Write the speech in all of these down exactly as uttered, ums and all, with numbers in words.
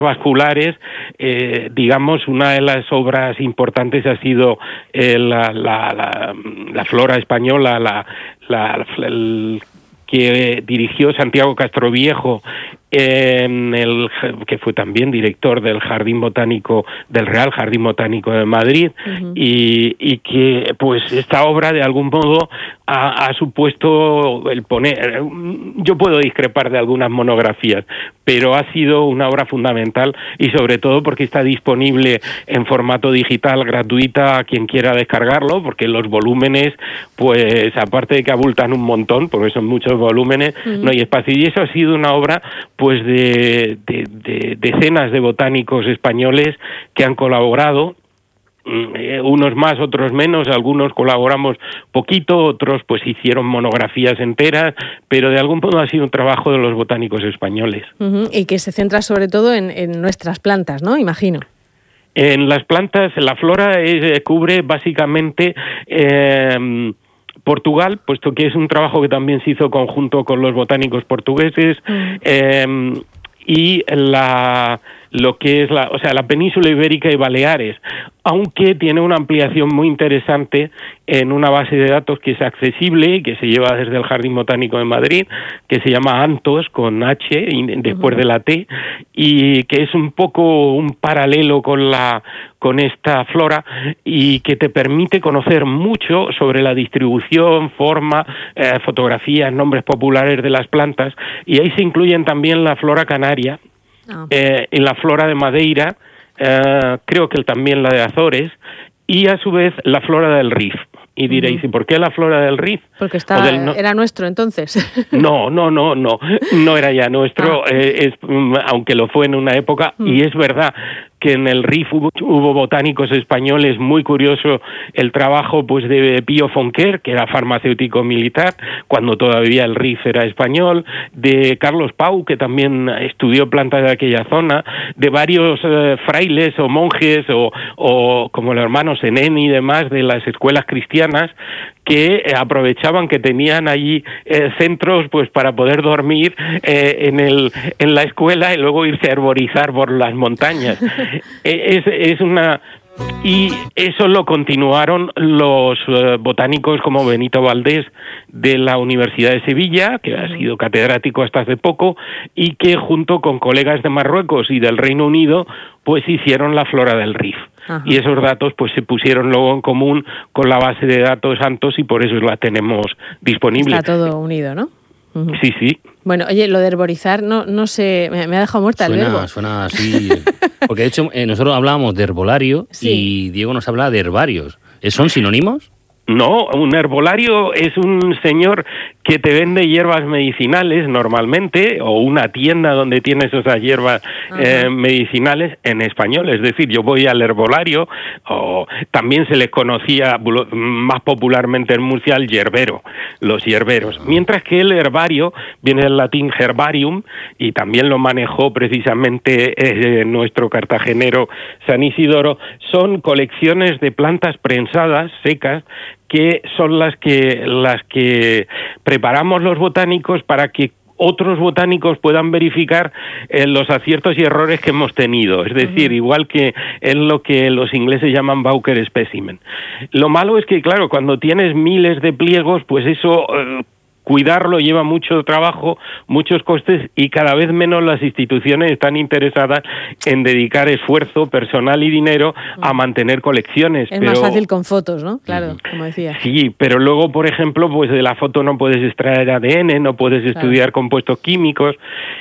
vasculares, eh, digamos, una de las obras importantes ha sido eh, la, la, la, la flora española, la, la, el, que dirigió Santiago Castroviejo, en el que fue también director del Jardín Botánico, del Real Jardín Botánico de Madrid, uh-huh. y, y que pues esta obra de algún modo ha, ha supuesto el poner, yo puedo discrepar de algunas monografías, pero ha sido una obra fundamental y sobre todo porque está disponible en formato digital gratuita a quien quiera descargarlo, porque los volúmenes, pues aparte de que abultan un montón, porque son muchos volúmenes, uh-huh. no hay espacio, y eso ha sido una obra pues de, de, de decenas de botánicos españoles que han colaborado, eh, unos más, otros menos, algunos colaboramos poquito, otros pues hicieron monografías enteras, pero de algún modo ha sido un trabajo de los botánicos españoles. Uh-huh. Y que se centra sobre todo en, en nuestras plantas, ¿no? Imagino. En las plantas, la flora es, cubre básicamente Eh, Portugal, puesto que es un trabajo que también se hizo conjunto con los botánicos portugueses, mm. eh, y la lo que es la, o sea, la península ibérica y Baleares, aunque tiene una ampliación muy interesante en una base de datos que es accesible y que se lleva desde el Jardín Botánico de Madrid, que se llama Antos, con H después uh-huh. de la T, y que es un poco un paralelo con la con esta flora y que te permite conocer mucho sobre la distribución, forma, eh, fotografías, nombres populares de las plantas, y ahí se incluyen también la flora canaria, oh. eh, y la flora de Madeira, eh, creo que también la de Azores, y a su vez la flora del Rif. Y diréis, ¿y por qué la flora del Rif? Porque está, del no... era nuestro entonces. No, no, no, no, no era ya nuestro, ah. eh, es, aunque lo fue en una época, mm. y es verdad que en el Rif hubo, hubo botánicos españoles, muy curioso el trabajo pues de Pío Fonquer, que era farmacéutico militar, cuando todavía el Rif era español, de Carlos Pau, que también estudió plantas de aquella zona, de varios eh, frailes o monjes o, o como los hermanos Senén y demás de las escuelas cristianas, que aprovechaban que tenían allí eh, centros pues para poder dormir eh, en el en la escuela y luego irse a herborizar por las montañas. es, es una y eso lo continuaron los uh, botánicos como Benito Valdés de la Universidad de Sevilla, que ha sido catedrático hasta hace poco, y que junto con colegas de Marruecos y del Reino Unido pues hicieron la flora del Rif. Ajá. Y esos datos pues se pusieron luego en común con la base de datos Antos y por eso la tenemos disponible. Está todo unido, ¿no? Uh-huh. Sí, sí. Bueno, oye, lo de herborizar no no sé, me, me ha dejado muerta suena, el verbo. Suena así, porque de hecho eh, nosotros hablábamos de herbolario, sí. y Diego nos habla de herbarios. ¿Son sinónimos? No, un herbolario es un señor que te vende hierbas medicinales normalmente, o una tienda donde tienes esas hierbas eh, medicinales en español. Es decir, yo voy al herbolario, o también se les conocía más popularmente en Murcia el yerbero, los hierberos. Mientras que el herbario viene del latín herbarium, y también lo manejó precisamente eh, nuestro cartagenero San Isidoro. Son colecciones de plantas prensadas, secas, que son las que las que preparamos los botánicos para que otros botánicos puedan verificar eh, los aciertos y errores que hemos tenido. Es decir, uh-huh. igual que es lo que los ingleses llaman Bowker Specimen. Lo malo es que, claro, cuando tienes miles de pliegos, pues eso... Eh, cuidarlo lleva mucho trabajo, muchos costes, y cada vez menos las instituciones están interesadas en dedicar esfuerzo personal y dinero a mantener colecciones. Es pero... más fácil con fotos, ¿no? Claro, como decía. Sí, pero luego, por ejemplo, pues de la foto no puedes extraer A D N, no puedes estudiar claro. compuestos químicos,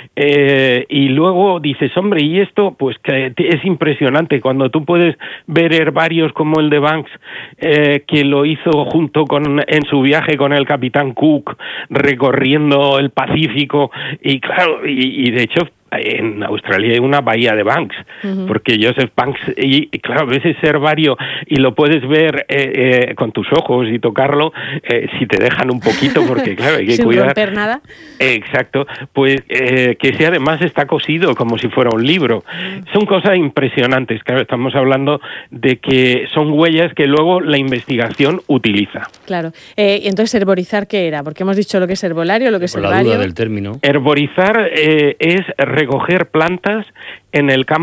eh, y luego dices, hombre, y esto, pues que es impresionante, cuando tú puedes ver herbarios como el de Banks, eh, que lo hizo junto con en su viaje con el capitán Cook, recorriendo el Pacífico, y claro, y, y de hecho en Australia hay una bahía de Banks, uh-huh. porque Joseph Banks, y, y claro, ves ese herbario y lo puedes ver eh, eh, con tus ojos y tocarlo, eh, si te dejan un poquito, porque claro, hay que sin cuidar. romper nada. Eh, exacto, pues eh, que ese además está cosido como si fuera un libro. Uh-huh. Son cosas impresionantes, claro, estamos hablando de que son huellas que luego la investigación utiliza. Claro, eh, y entonces herborizar, ¿qué era? Porque hemos dicho lo que es herbolario, lo que es Por herbario. la duda del término. Herborizar eh, es recoger plantas en el campo